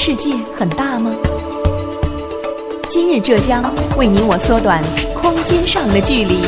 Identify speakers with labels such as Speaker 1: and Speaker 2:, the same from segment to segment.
Speaker 1: 世界很大吗？今日浙江为你我缩短空间上的距离。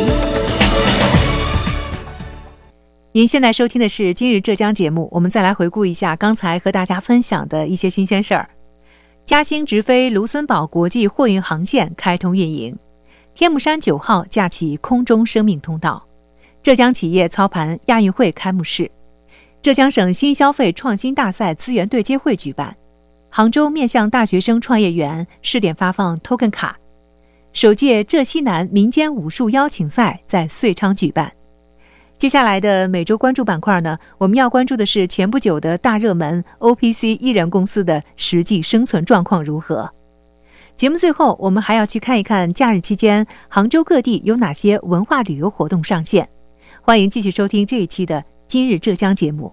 Speaker 2: 您现在收听的是今日浙江节目，我们再来回顾一下刚才和大家分享的一些新鲜事儿。嘉兴直飞卢森堡国际货运航线开通运营，天目山9号架起空中生命通道，浙江企业操盘亚运会开幕式，浙江省新消费创新大赛资源对接会举办，杭州面向大学生创业园试点发放 token 卡，首届浙西南民间武术邀请赛在遂昌举办。接下来的每周关注板块呢，我们要关注的是前不久的大热门 OPC 艺人公司的实际生存状况如何。节目最后，我们还要去看一看假日期间杭州各地有哪些文化旅游活动上线。欢迎继续收听这一期的今日浙江节目。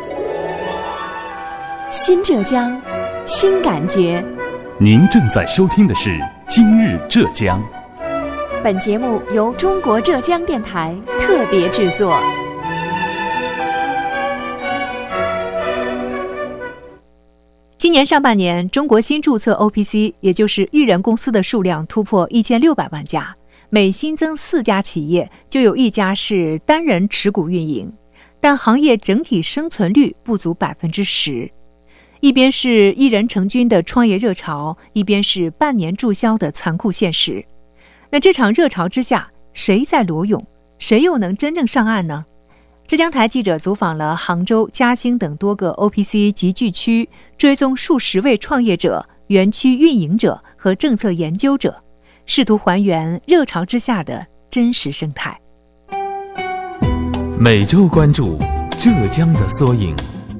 Speaker 1: 新浙江，新感觉。
Speaker 3: 您正在收听的是今日浙江。
Speaker 1: 本节目由中国浙江电台特别制作。
Speaker 2: 今年上半年，中国新注册 OPC， 也就是艺人公司的数量突破1600万家，每新增4家企业就有1家是单人持股运营，但行业整体生存率不足10%。一边是艺人成军的创业热潮，一边是半年注销的残酷现实。那这场热潮之下，谁在裸泳？谁又能真正上岸呢？浙江台记者走访了杭州、嘉兴等多个 OPC 集聚区，追踪数十位创业者、园区运营者和政策研究者，试图还原热潮之下的真实生态。
Speaker 3: 每周关注浙江的缩影。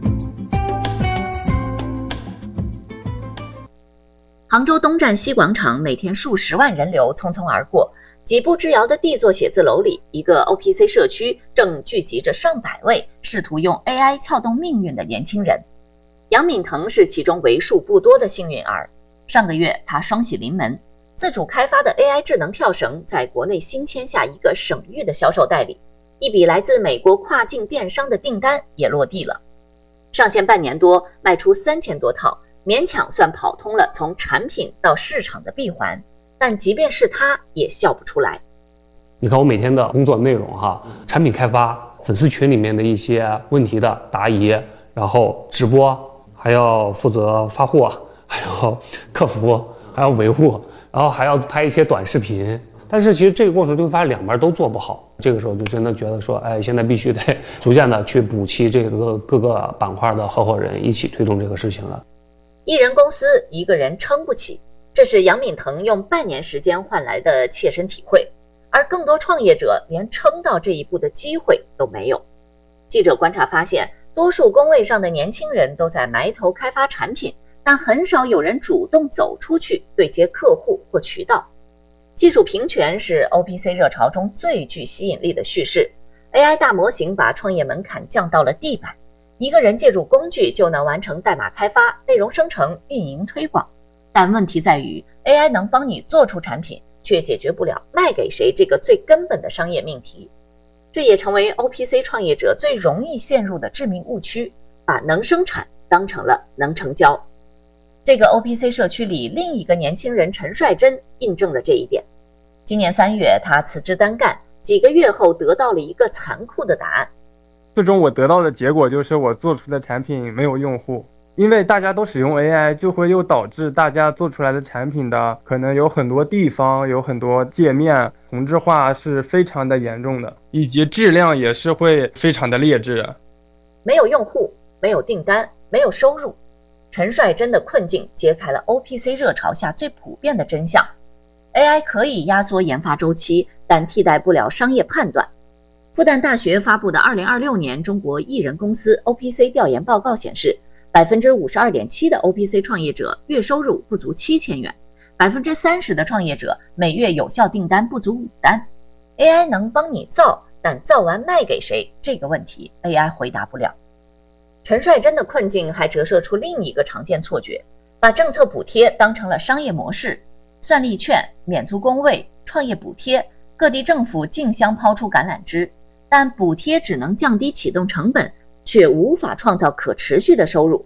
Speaker 4: 杭州东站西广场每天数十万人流匆匆而过，几步之遥的地座写字楼里，一个 OPC 社区正聚集着上百位试图用 AI 撬动命运的年轻人。杨敏腾是其中为数不多的幸运儿。上个月，他双喜临门，自主开发的 AI 智能跳绳在国内新签下一个省域的销售代理，一笔来自美国跨境电商的订单也落地了。上线半年多，卖出3000多套，勉强算跑通了从产品到市场的闭环，但即便是他也笑不出来。
Speaker 5: 你看我每天的工作内容产品开发、粉丝群里面的一些问题的答疑，然后直播，还要负责发货，还要客服，还要维护，然后还要拍一些短视频。但是其实这个过程就会发现两边都做不好，这个时候就真的觉得说，现在必须得逐渐的去补齐这个各个板块的合伙人一起推动这个事情了。
Speaker 4: 艺人公司一个人撑不起，这是杨敏腾用半年时间换来的切身体会，而更多创业者连撑到这一步的机会都没有。记者观察发现，多数工位上的年轻人都在埋头开发产品，但很少有人主动走出去对接客户或渠道。技术平权是 OPC 热潮中最具吸引力的叙事， AI 大模型把创业门槛降到了地板，一个人借助工具就能完成代码开发、内容生成、运营推广。但问题在于 AI 能帮你做出产品，却解决不了卖给谁这个最根本的商业命题。这也成为 OPC 创业者最容易陷入的致命误区，把能生产当成了能成交。这个 OPC 社区里另一个年轻人陈帅珍印证了这一点。今年3月，他辞职单干，几个月后得到了一个残酷的答案。
Speaker 6: 最终我得到的结果就是我做出的产品没有用户，因为大家都使用 AI， 就会又导致大家做出来的产品的可能有很多地方有很多界面同质化是非常的严重的，以及质量也是会非常的劣质。
Speaker 4: 没有用户，没有订单，没有收入，陈帅珍的困境揭开了 OPC 热潮下最普遍的真相。 AI 可以压缩研发周期，但替代不了商业判断。复旦大学发布的2026年中国艺人公司 OPC 调研报告显示，52.7% 的 OPC 创业者月收入不足7000元，30% 的创业者每月有效订单不足5单。AI 能帮你造，但造完卖给谁这个问题 AI 回答不了。陈帅珍的困境还折射出另一个常见错觉，把政策补贴当成了商业模式，算力券、免租工位、创业补贴，各地政府竞相抛出橄榄枝，但补贴只能降低启动成本，却无法创造可持续的收入。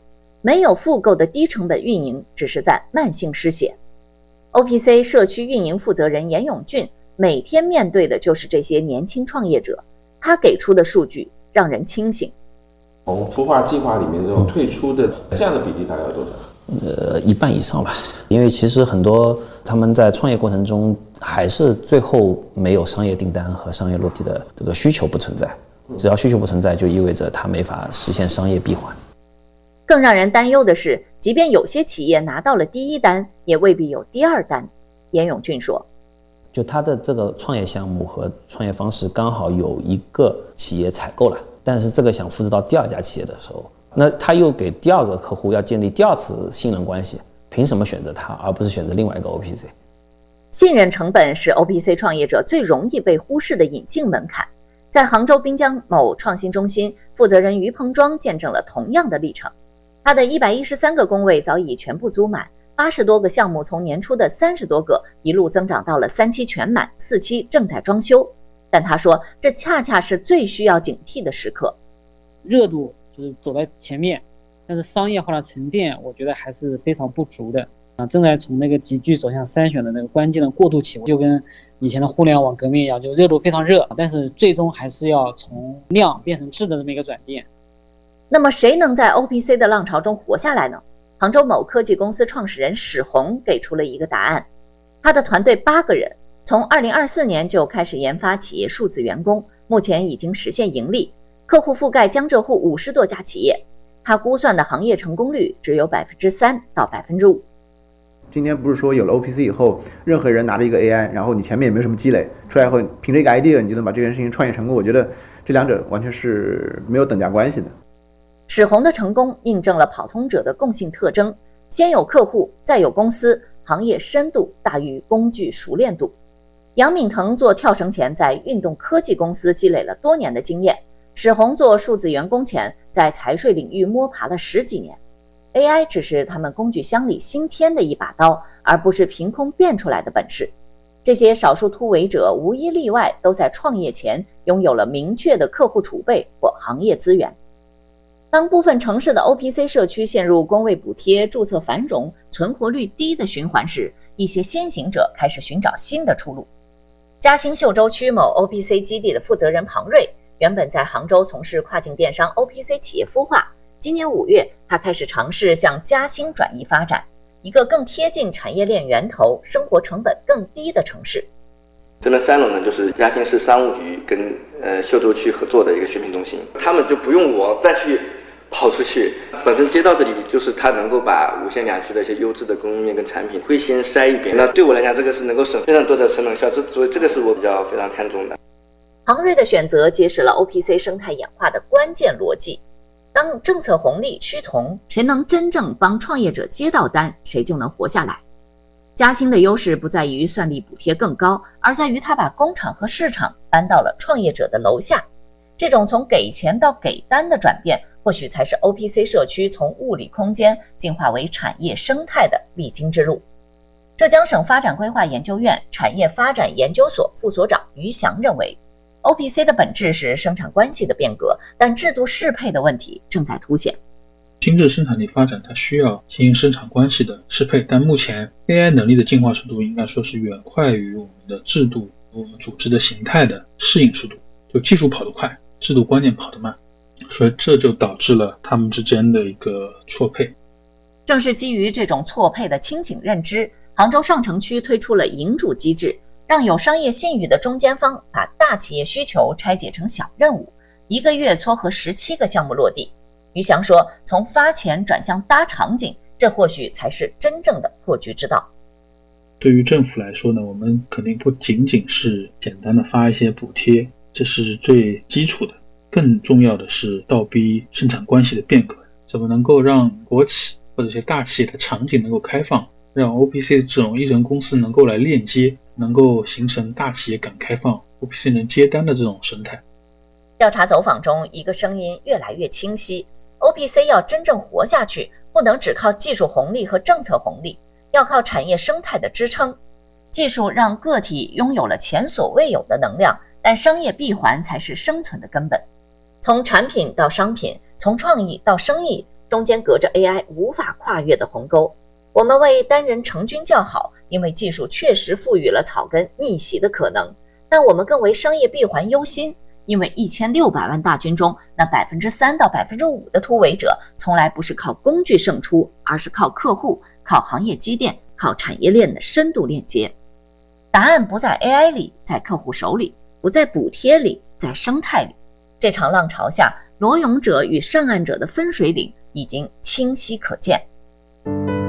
Speaker 4: 没有复购的低成本运营只是在慢性失血。OPC 社区运营负责人严永俊每天面对的就是这些年轻创业者，他给出的数据让人清醒。
Speaker 7: 从孵化计划里面这种退出的这样的比例大概有多少？
Speaker 8: 一半以上吧，因为其实很多他们在创业过程中还是最后没有商业订单和商业落地的这个需求不存在，只要需求不存在，就意味着它没法实现商业闭环。
Speaker 4: 更让人担忧的是，即便有些企业拿到了第一单，也未必有第二单。严永俊说，
Speaker 8: 就他的这个创业项目和创业方式刚好有一个企业采购了，但是这个想复制到第二家企业的时候，那他又给第二个客户要建立第二次信任关系，凭什么选择他而不是选择另外一个 OPC？
Speaker 4: 信任成本是 OPC 创业者最容易被忽视的隐性门槛。在杭州滨江某创新中心，负责人于鹏庄见证了同样的历程。他的113个工位早已全部租满，80多个项目从年初的30多个一路增长到了3期全满，4期正在装修。但他说，这恰恰是最需要警惕的时刻。
Speaker 9: 热度就是走在前面，但是商业化的沉淀我觉得还是非常不足的正在从那个集聚走向筛选的那个关键的过渡期，就跟以前的互联网革命一样，就热度非常热，但是最终还是要从量变成质的这么一个转变。
Speaker 4: 那么谁能在 OPC 的浪潮中活下来呢？杭州某科技公司创始人史红给出了一个答案。他的团队8个人，从2024年就开始研发企业数字员工，目前已经实现盈利，客户覆盖江浙沪50多家企业。他估算的行业成功率只有3%到5%。
Speaker 10: 今天不是说有了 OPC 以后，任何人拿了一个 AI， 然后你前面也没有什么积累，出来后凭着一个 idea 你就能把这件事情创业成功，我觉得这两者完全是没有等价关系的。
Speaker 4: 史红的成功印证了跑通者的共性特征：先有客户，再有公司，行业深度大于工具熟练度。杨敏腾做跳绳前在运动科技公司积累了多年的经验，史红做数字员工前在财税领域摸爬了10几年。AI 只是他们工具箱里新添的一把刀，而不是凭空变出来的本事。这些少数突围者无一例外都在创业前拥有了明确的客户储备或行业资源。当部分城市的 OPC 社区陷入工位补贴、注册繁荣、存活率低的循环时，一些先行者开始寻找新的出路。嘉兴秀洲区某 OPC 基地的负责人庞瑞，原本在杭州从事跨境电商 OPC 企业孵化。今年5月，他开始尝试向嘉兴转移发展，一个更贴近产业链源头、生活成本更低的城市。
Speaker 11: 这边3楼呢，就是嘉兴市商务局跟秀洲区合作的一个选品中心，他们就不用我再去跑出去，本身街道这里就是它能够把无限两区的一些优质的供应链跟产品会先筛一遍，那对我来讲，这个是能够省非常多的成本效，所以这个是我非常看重的。
Speaker 4: 庞瑞的选择揭示了 OPC 生态演化的关键逻辑。当政策红利趋同，谁能真正帮创业者接到单，谁就能活下来。嘉兴的优势不在于算力补贴更高，而在于他把工厂和市场搬到了创业者的楼下。这种从给钱到给单的转变，或许才是 OPC 社区从物理空间进化为产业生态的必经之路。浙江省发展规划研究院产业发展研究所副所长于翔认为， OPC 的本质是生产关系的变革，但制度适配的问题正在凸显。
Speaker 12: 精致生产力发展它需要新生产关系的适配，但目前 AI 能力的进化速度应该说是远快于我们的制度和我们组织的形态的适应速度，就技术跑得快，制度观念跑得慢，所以这就导致了他们之间的一个错配。
Speaker 4: 正是基于这种错配的清醒认知，杭州上城区推出了营主机制，让有商业信誉的中间方把大企业需求拆解成小任务，1个月撮合17个项目落地。于翔说，从发钱转向搭场景，这或许才是真正的破局之道。
Speaker 12: 对于政府来说呢，我们肯定不仅仅是简单的发一些补贴，这是最基础的，更重要的是倒逼生产关系的变革，怎么能够让国企或者是大企业的场景能够开放，让 OPC 的这种一人公司能够来链接，能够形成大企业敢开放 OPC 能接单的这种生态。
Speaker 4: 调查走访中，一个声音越来越清晰， OPC 要真正活下去，不能只靠技术红利和政策红利，要靠产业生态的支撑。技术让个体拥有了前所未有的能量，但商业闭环才是生存的根本。从产品到商品，从创意到生意， 中间隔着 AI 无法跨越的鸿沟。我们为单人成军叫好，因为技术确实赋予了草根逆袭的可能，但我们更为商业闭环忧心，因为1600万大军中那3%到5%的突围者从来不是靠工具胜出，而是靠客户、靠行业积淀、靠产业链的深度链接。答案不在 AI 里，在客户手里；不在补贴里，在生态里。这场浪潮下，裸泳者与上岸者的分水岭已经清晰可见。